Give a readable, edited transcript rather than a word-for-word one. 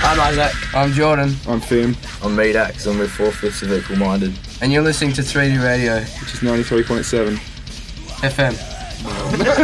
I'm Isaac. I'm Jordan. I'm Fim. I'm Medax, and we're 4/5 of Equal Minded. And you're listening to 3D Radio, Which is 93.7 FM.